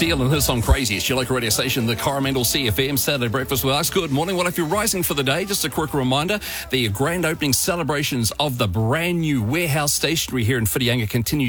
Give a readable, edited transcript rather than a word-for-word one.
Seal and his song Crazy. It's your local radio station, the Coromandel CFM Saturday Breakfast with us. Good morning. Well, if you're rising for the day, just a quick reminder, the grand opening celebrations of the brand new warehouse stationery here in Whitianga continue